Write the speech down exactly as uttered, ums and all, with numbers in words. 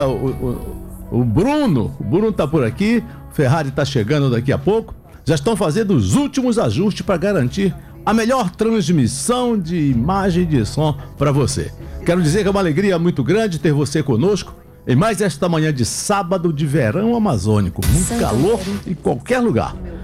O, o, o Bruno, o Bruno tá por aqui, o Ferrari tá chegando daqui a pouco. Já estão fazendo os últimos ajustes para garantir a melhor transmissão de imagem e de som para você. Quero dizer que é uma alegria muito grande ter você conosco em mais esta manhã de sábado de verão amazônico. Muito calor em qualquer lugar.